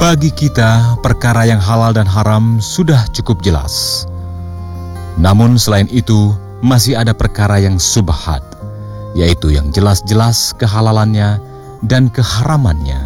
Bagi kita, perkara yang halal dan haram sudah cukup jelas. Namun selain itu, masih ada perkara yang subhat, yaitu yang jelas-jelas kehalalannya dan keharamannya.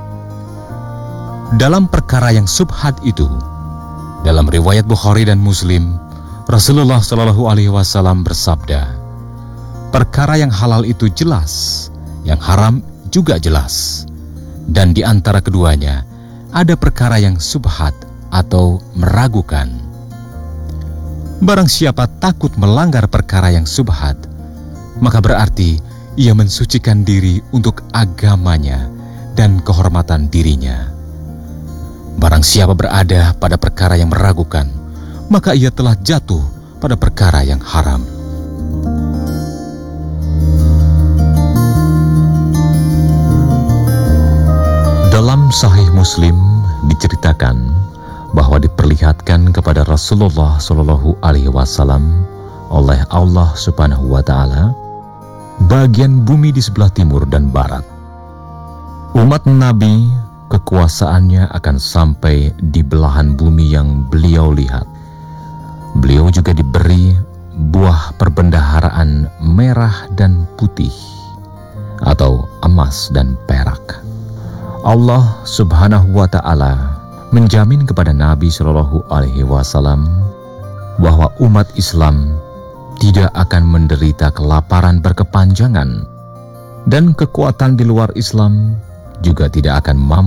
Dalam perkara yang subhat itu, dalam riwayat Bukhari dan Muslim, Rasulullah SAW bersabda, perkara yang halal itu jelas, yang haram juga jelas, dan di antara keduanya ada perkara yang subhat atau meragukan. Barang siapa takut melanggar perkara yang subhat, maka berarti ia mensucikan diri untuk agamanya dan kehormatan dirinya. Barang siapa berada pada perkara yang meragukan, maka ia telah jatuh pada perkara yang haram. Dalam Sahih Muslim diceritakan bahwa diperlihatkan kepada Rasulullah SAW oleh Allah Subhanahu wa Ta'ala bagian bumi di sebelah timur dan barat. Umat Nabi, kekuasaannya akan sampai di belahan bumi yang beliau lihat. Beliau juga diberi buah perbendaharaan merah dan putih, atau emas dan perak. Allah Subhanahu wa Ta'ala menjamin kepada Nabi SAW bahwa umat Islam tidak akan menderita kelaparan berkepanjangan, dan kekuatan di luar Islam juga tidak akan mampu